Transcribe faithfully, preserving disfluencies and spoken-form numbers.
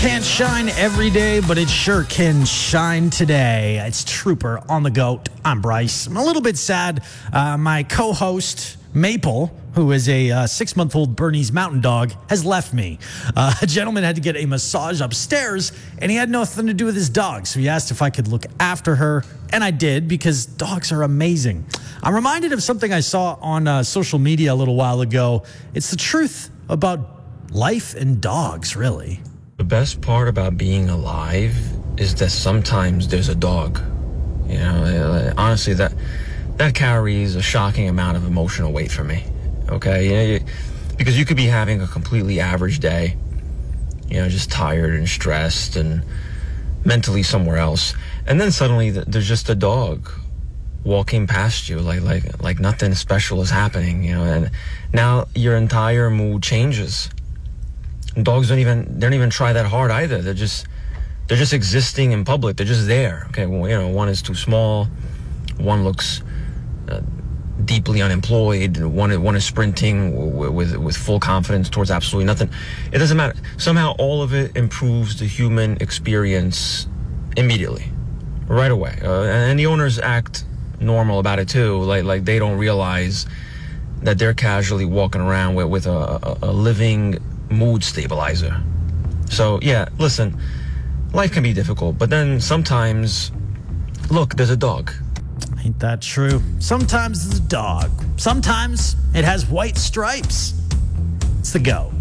can't shine every day, but it sure can shine today. It's Trooper on the Goat. I'm Bryce. I'm a little bit sad. Uh, my co-host, Maple, who is a uh, six-month-old Bernese Mountain Dog, has left me. Uh, a gentleman had to get a massage upstairs, and he had nothing to do with his dog, so he asked if I could look after her, and I did, because dogs are amazing. I'm reminded of something I saw on uh, social media a little while ago. It's the truth about life and dogs, really. The best part about being alive is that sometimes there's a dog. You know, honestly, that that carries a shocking amount of emotional weight for me. Okay, you know, you, because you could be having a completely average day, you know, just tired and stressed and mentally somewhere else, and then suddenly there's just a dog walking past you, like like like nothing special is happening. You know, and now your entire mood changes. Dogs don't even they don't even try that hard either. They're just they're just existing in public. They're just there. Okay, well, you know, one is too small, one looks uh, deeply unemployed, one one is sprinting w- with with full confidence towards absolutely nothing. It doesn't matter. Somehow, all of it improves the human experience immediately, right away, uh, and the owners act normal about it too. Like like they don't realize that they're casually walking around with with a, a, a living mood stabilizer. So yeah, listen, life can be difficult, but then sometimes, look, there's a dog. Ain't that true? Sometimes it's a dog. Sometimes it has white stripes. It's the Go.